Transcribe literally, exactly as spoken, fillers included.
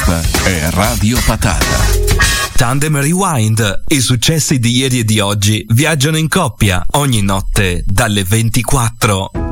Questa è Radio Patata. Tandem Rewind. I successi di ieri e di oggi viaggiano in coppia ogni notte dalle ventiquattro.